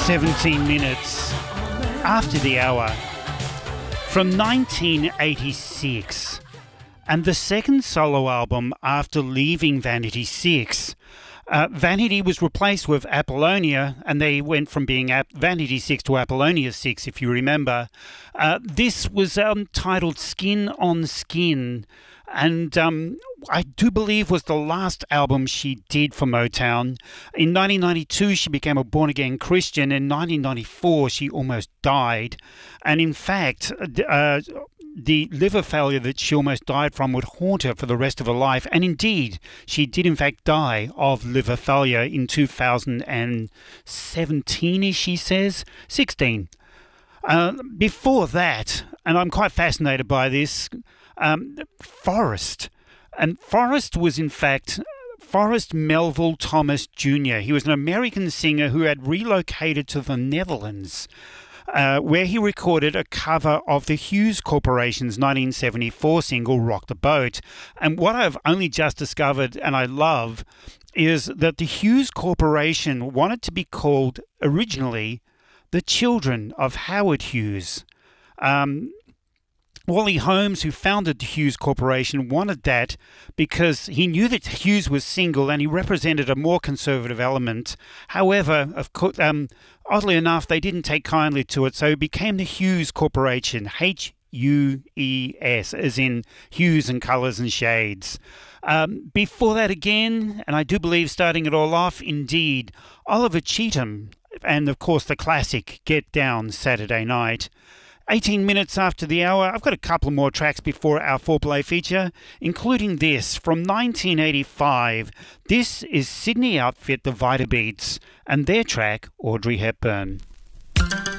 17 minutes after the hour from 1986, and the second solo album after leaving Vanity 6. Vanity was replaced with Apollonia, and they went from being Vanity 6 to Apollonia 6, if you remember. This was titled Skin on Skin, and I do believe was the last album she did for Motown. In 1992, she became a born-again Christian. In 1994, she almost died. And in fact, the liver failure that she almost died from would haunt her for the rest of her life. And indeed, she did in fact die of liver failure in 2017-ish, she says. 16. Before that, and I'm quite fascinated by this, Forrest. And Forrest was, in fact, Forrest Melville Thomas Jr. He was an American singer who had relocated to the Netherlands, where he recorded a cover of the Hughes Corporation's 1974 single, Rock the Boat. And what I've only just discovered, and I love, is that the Hughes Corporation wanted to be called, originally, the Children of Howard Hughes. Wally Holmes, who founded the Hughes Corporation, wanted that because he knew that Hughes was single and he represented a more conservative element. However, of course, oddly enough, they didn't take kindly to it, so it became the Hughes Corporation, H-U-E-S, as in hues and colours and shades. Before that again, and I do believe starting it all off, indeed, Oliver Cheatham, and of course the classic Get Down Saturday Night. 18 minutes after the hour, I've got a couple more tracks before our foreplay feature, including this from 1985. This is Sydney outfit, the Vitabeats, and their track, Audrey Hepburn.